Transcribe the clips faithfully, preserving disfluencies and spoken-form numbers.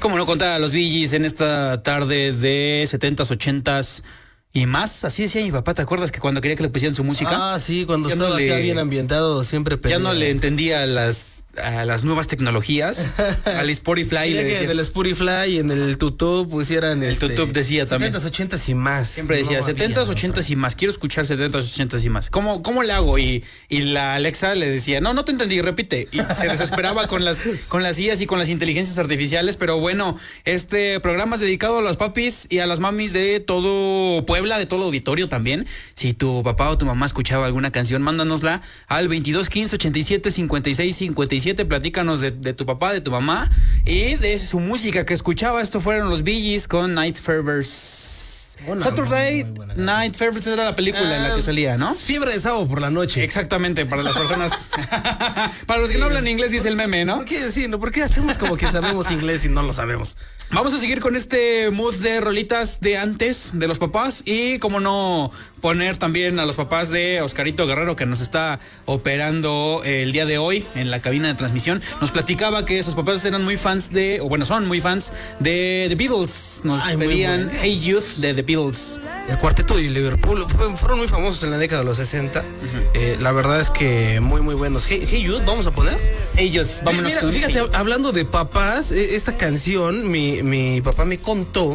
Cómo no contar a los Bee Gees en esta tarde de setentas, ochentas y más. Así decía mi papá, ¿te acuerdas que cuando quería que le pusieran su música? Ah, sí, cuando ya estaba no le, acá bien ambientado siempre pedía. Ya no le entendía a las, a las nuevas tecnologías, al Spotify. Mira que en el Spotify y en el YouTube pusieran el este, YouTube decía también setentas, ochentas y más. Siempre decía no, setentas, ochentas y más. Quiero escuchar setentas, ochentas y más. ¿Cómo, cómo le hago? Y, y la Alexa le decía, no, no te entendí, repite. Y se desesperaba con las, con las I As y con las inteligencias artificiales. Pero bueno, este programa es dedicado a los papis y a las mamis de todo Puebla, de todo el auditorio también. Si tu papá o tu mamá escuchaba alguna canción, mándanosla al veintidós, quince, ochenta y siete, cincuenta y seis, cincuenta y siete. Platícanos de, de tu papá, de tu mamá y de su música que escuchaba. Esto fueron los Bee Gees con Night Fevers. Bueno, Saturday Night Fevers era la película uh, en la que salía, ¿no? Fiebre de sábado por la noche. Exactamente, para las personas. Para los que no hablan inglés, dice el meme, ¿no? ¿Por qué, sí, no, ¿por qué hacemos como que sabemos inglés y no lo sabemos? Vamos a seguir con este mood de rolitas de antes de los papás y como no poner también a los papás de Oscarito Guerrero, que nos está operando el día de hoy en la cabina de transmisión. Nos platicaba que sus papás eran muy fans de, o bueno, son muy fans de The Beatles. Nos Ay, pedían bueno. Hey Youth de The Beatles. El cuarteto de Liverpool fueron muy famosos en la década de los sesenta. Uh-huh. eh, la verdad es que muy muy buenos. Hey, hey Youth, vamos a poner. Hey Youth, vámonos. Mira, con fíjate, hey. Hablando de papás, esta canción, mi, mi papá me contó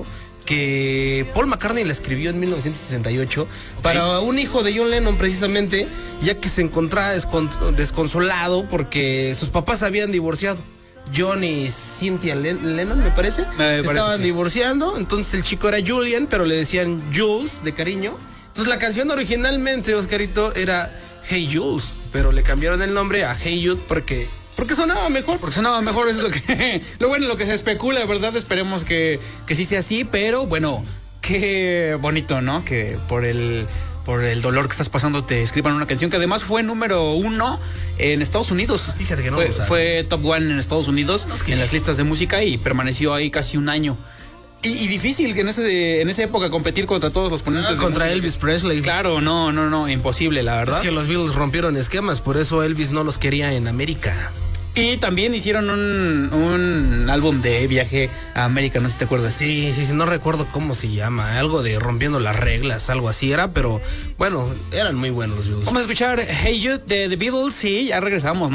que Paul McCartney la escribió en mil novecientos sesenta y ocho okay. para un hijo de John Lennon precisamente, ya que se encontraba descon- desconsolado porque sus papás habían divorciado. John y Cynthia Lennon, me parece, me estaban parece, sí. divorciando. Entonces el chico era Julian, pero le decían Jules de cariño. Entonces la canción originalmente, Oscarito, era Hey Jules, pero le cambiaron el nombre a Hey Youth porque Porque sonaba mejor. Porque sonaba mejor, es lo que lo bueno, lo que se especula, ¿verdad? Esperemos que, que sí sea así, pero bueno, qué bonito, ¿no? Que por el por el dolor que estás pasando te escriban una canción que además fue número uno en Estados Unidos. Fíjate que no fue, lo sabe. Fue top one en Estados Unidos, es que en las listas de música y permaneció ahí casi un año. Y, y difícil que en ese en esa época competir contra todos los ponentes. Ah, contra Elvis Presley. Claro, no, no, no, imposible, la verdad. Es que los Beatles rompieron esquemas, por eso Elvis no los quería en América. Y también hicieron un, un álbum de viaje a América, no sé si te acuerdas. Sí, sí, sí, no recuerdo cómo se llama, algo de rompiendo las reglas, algo así era, pero bueno, eran muy buenos los Beatles. Vamos a escuchar Hey You de The Beatles y ya regresamos, ¿no?